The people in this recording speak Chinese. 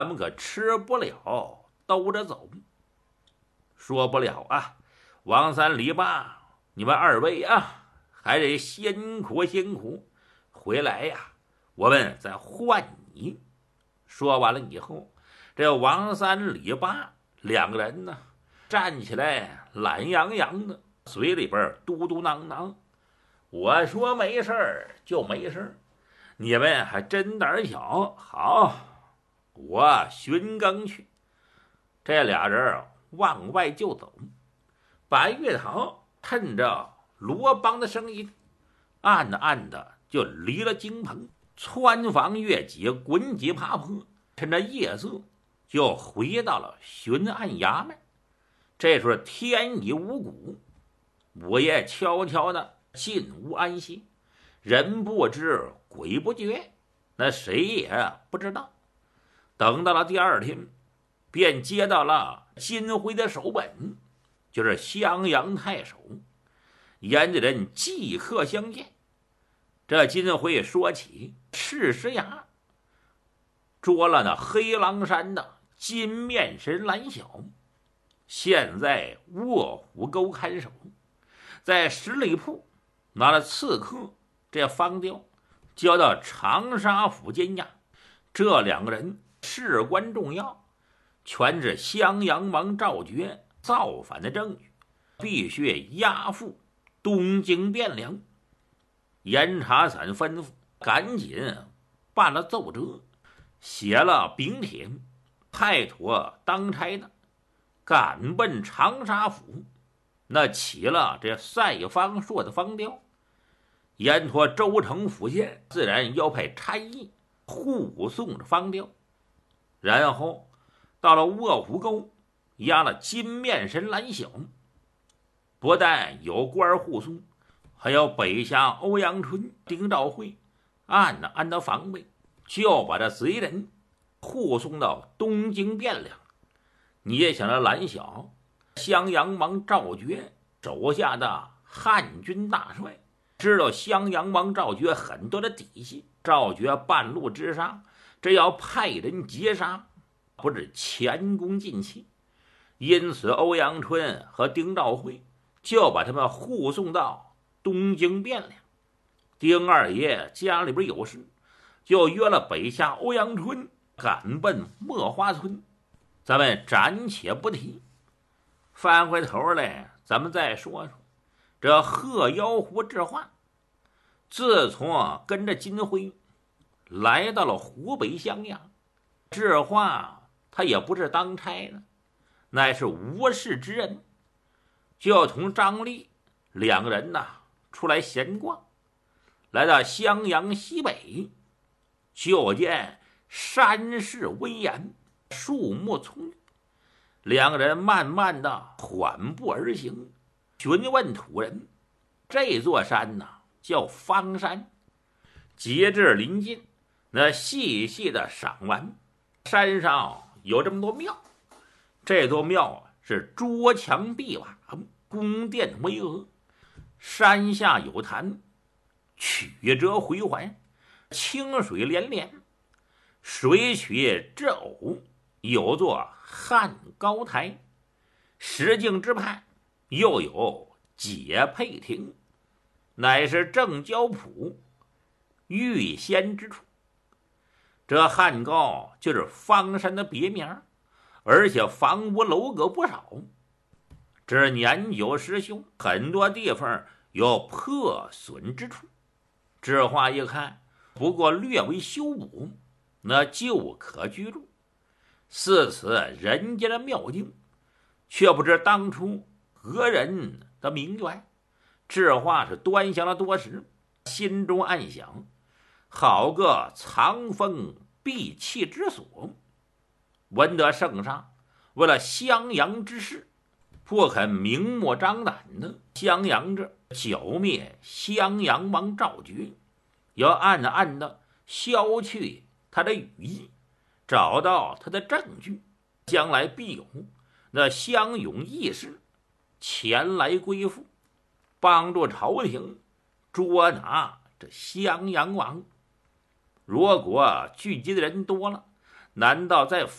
咱们可吃不了兜着走。说不了啊，王三李八，你们二位啊，还得辛苦辛苦，回来呀，我们再换你。说完了以后，这王三李八两个人呢，站起来懒洋洋的，嘴里边嘟嘟囔囔：“我说没事儿就没事儿，你们还真胆小。好，我巡更去。”这俩人往外就走。白月桃趁着罗邦的声音，暗的就离了京棚，穿房越脊，滚几爬坡，趁着夜色就回到了巡按衙门。这时候天已无谷，五爷悄悄的进屋安息，人不知鬼不觉，那谁也不知道。等到了第二天，便接到了金辉的手本，就是襄阳太守，严家人即刻相见。这金辉说起赤石崖捉了那黑狼山的金面神蓝小，现在卧虎沟看守，在十里铺拿了刺客这方雕，交到长沙府监押。这两个人事关重要，全是襄阳王赵觉造反的证据，必须押赴东京汴梁。严查散吩咐赶紧办了奏折，写了禀帖，派妥当差的赶奔长沙府。那起了这赛方朔的方雕，严托州城府县自然要派差役护送着方雕。然后到了卧虎沟，押了金面神蓝小，不但有官护送，还有北下欧阳春、丁兆辉暗的防备，就把这贼人护送到东京汴梁。你也想着蓝小，襄阳王赵觉手下的汉军大帅，知道襄阳王赵觉很多的底细，赵觉半路之上，这要派人截杀，不是前功尽弃。因此欧阳春和丁兆辉就把他们护送到东京汴梁。丁二爷家里边有事，就约了北下欧阳春赶奔墨花村。咱们暂且不提，翻回头来咱们再说说这鹤妖狐智化。自从跟着金辉来到了湖北襄阳，智化他也不是当差的，乃是无事之人，就同张力两个人出来闲逛。来到襄阳西北，就见山势巍然，树木葱郁，两个人慢慢的缓步而行，询问土人，这座山叫方山。节至临近，那细细的赏玩，山上有这么多庙，这座庙是桌墙壁瓦，宫殿巍峨，山下有潭，曲折回环，清水连连，水曲之偶，有座汉高台，石径之畔又有解配亭，乃是正交浦遇仙之处。这汉高就是方山的别名，而且房屋楼阁不少，这年久失修，很多地方有破损之处。智化一看，不过略为修补，那就可居住。似此人家的妙境，却不知当初何人的名媛。智化是端详了多时，心中暗想，好个藏风避气之所。闻得圣上为了襄阳之事，不肯明目张胆的襄阳着剿灭襄阳王赵觉，要暗的消去他的羽翼，找到他的证据，将来必有那乡勇义士前来归附，帮助朝廷捉拿这襄阳王。如果聚集的人多了， 难道在